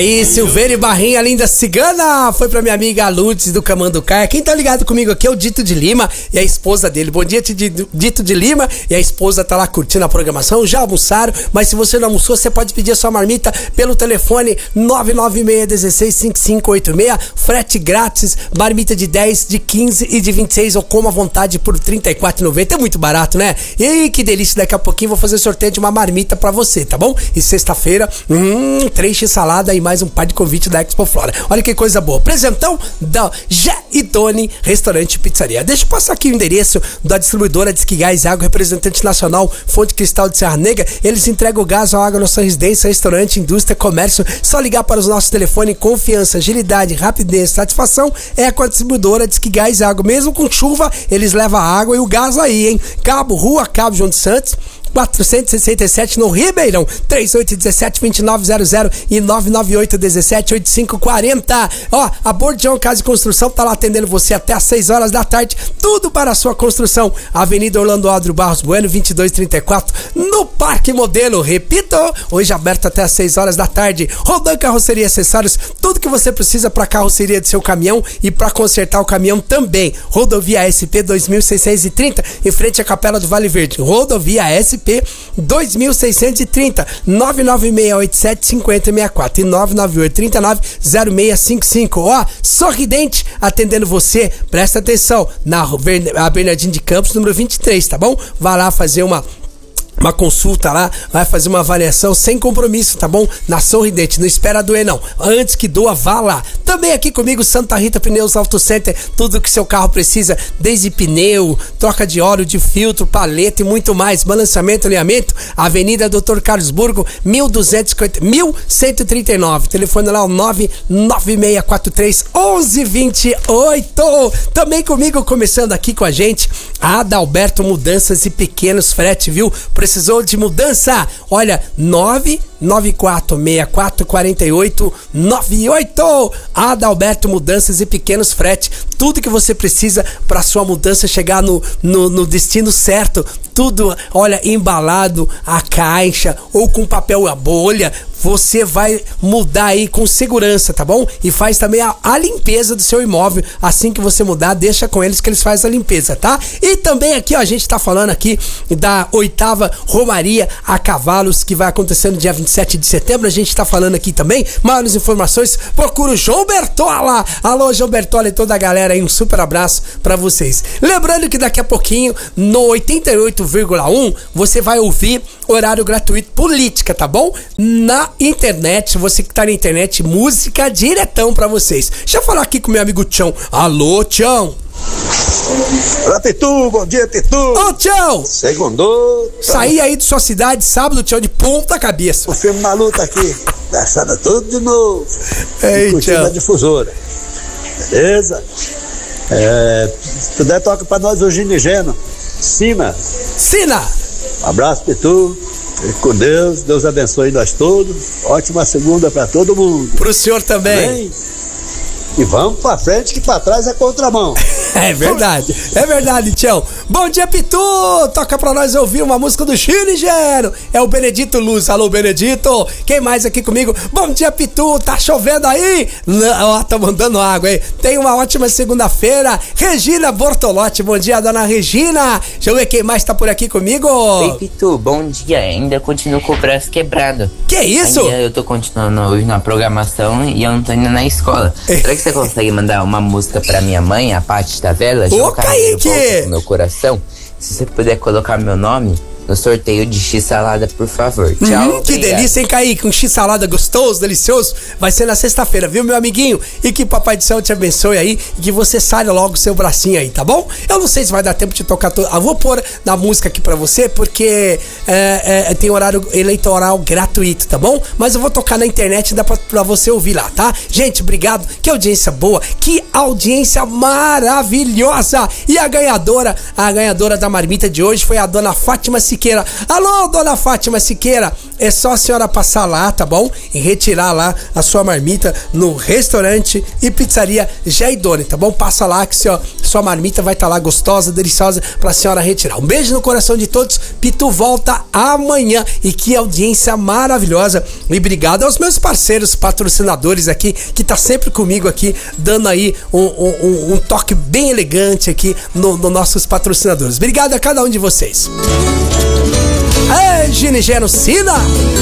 Aí, Silveira e Barrinha, linda cigana, foi pra minha amiga Lourdes do Camanducaia. Quem tá ligado comigo aqui é o Dito de Lima e a esposa dele. Bom dia, Dito de Lima, e a esposa tá lá curtindo a programação, já almoçaram, mas se você não almoçou, você pode pedir a sua marmita pelo telefone 996165586, frete grátis, marmita de 10, de 15 e de 26, ou coma à vontade por R$ 34,90. É muito barato, né? E que delícia, daqui a pouquinho vou fazer sorteio de uma marmita pra você, tá bom? E sexta-feira, 3 x-salada e mais um par de convite da Expo Flora. Olha que coisa boa. Presentão da Jé e Doni Restaurante e Pizzaria. Deixa eu passar aqui o endereço da distribuidora Disque Gás e Água, representante nacional, Fonte Cristal de Serra Negra. Eles entregam gás ou água na sua residência, restaurante, indústria, comércio. Só ligar para os nossos telefones. Confiança, agilidade, rapidez, satisfação é com a distribuidora Disque Gás e Água. Mesmo com chuva, eles levam a água e o gás aí, hein? Rua Cabo João de Santos, 467 no Ribeirão, 3817-2900 e 998-17-8540. Ó, a Bordião Casa de Construção tá lá atendendo você até às 6 horas da tarde, tudo para a sua construção. Avenida Orlando Adro Barros Bueno, 2234, no Parque Modelo. Repito, hoje aberto até às 6 horas da tarde. Rodan Carroceria e Acessórios, tudo que você precisa para carroceria do seu caminhão e para consertar o caminhão também. Rodovia SP 2630, em frente à Capela do Vale Verde. Rodovia SP 2630, 99687-5064 e 99839-0655. Ó, Sorridente atendendo você, presta atenção, na Bernardino de Campos, número 23, tá bom? Vai lá fazer uma consulta lá, vai fazer uma avaliação sem compromisso, tá bom? Na Sorridente, não espera doer não, antes que doa, vá lá. Também aqui comigo, Santa Rita Pneus Auto Center, tudo que seu carro precisa, desde pneu, troca de óleo, de filtro, paleta e muito mais, balanceamento, alinhamento, Avenida Dr. Carlos Burgo, 1139, telefone lá, o 99643-1128. Também comigo, começando aqui com a gente, a Adalberto Mudanças e Pequenos Frete, viu? Precisou de mudança? Olha, 994644898. Adalberto Mudanças e Pequenos Frete. Tudo que você precisa para sua mudança chegar no destino certo. Tudo, olha, embalado, a caixa ou com papel a bolha. Você vai mudar aí com segurança, tá bom? E faz também a limpeza do seu imóvel. Assim que você mudar, deixa com eles que eles fazem a limpeza, tá? E também aqui, ó, a gente tá falando aqui da 8ª Romaria a Cavalos, que vai acontecer no dia 27 de setembro. A gente tá falando aqui também. Maiores informações, procura o João Bertola. Alô, João Bertola e toda a galera aí, um super abraço pra vocês. Lembrando que daqui a pouquinho, no 88,1, você vai ouvir horário gratuito política, tá bom? Na internet, você que tá na internet, música diretão pra vocês. Deixa eu falar aqui com meu amigo Tião. Alô, Tião. Olá, Pitu, bom dia, Pitu. Ô, Tião. Segundou. Saí aí de sua cidade sábado, Tião, de ponta cabeça. O filme maluco aqui, gastando tudo de novo. Ei, Tião. Na difusora. Beleza? Se puder, toca pra nós o Ginigeno. Sina. Um abraço, Pitu. Fique com Deus, Deus abençoe nós todos. Ótima segunda pra todo mundo. Pro senhor também. Amém? E vamos pra frente, que pra trás é contramão. É verdade, Tião. Bom dia, Pitu. Toca pra nós ouvir uma música do Ginigeno. É o Benedito Luz. Alô, Benedito. Quem mais aqui comigo? Bom dia, Pitu. Tá chovendo aí? Ó, tá mandando água aí. Tem uma ótima segunda-feira. Regina Bortolotti. Bom dia, dona Regina. Deixa eu ver quem mais tá por aqui comigo. Oi, Pitu. Bom dia. Ainda continuo com o braço quebrado. Que isso? Ainda eu tô continuando hoje na programação e eu não tô indo na escola. Será que você consegue mandar uma música pra minha mãe, a Paty da Vela? Ô, Kaique! Meu coração. Se você puder colocar meu nome no sorteio de X-salada, por favor. Tchau. Que delícia, hein, Kaique? Um X-salada gostoso, delicioso. Vai ser na sexta-feira, viu, meu amiguinho? E que Papai do Céu te abençoe aí e que você saia logo o seu bracinho aí, tá bom? Eu não sei se vai dar tempo de tocar Eu vou pôr na música aqui pra você, porque tem horário eleitoral gratuito, tá bom? Mas eu vou tocar na internet, dá pra você ouvir lá, tá? Gente, obrigado. Que audiência boa. Que audiência maravilhosa. E a ganhadora da marmita de hoje foi a dona Fátima Siqueira. Alô, dona Fátima Siqueira, é só a senhora passar lá, tá bom? E retirar lá a sua marmita no restaurante e pizzaria Jaidone, tá bom? Passa lá que sua marmita vai estar lá gostosa, deliciosa pra senhora retirar. Um beijo no coração de todos. Pitu volta amanhã e que audiência maravilhosa. E obrigado aos meus parceiros, patrocinadores aqui, que tá sempre comigo aqui, dando aí um toque bem elegante aqui no nossos patrocinadores. Obrigado a cada um de vocês. Ei, Ginigeno Sina!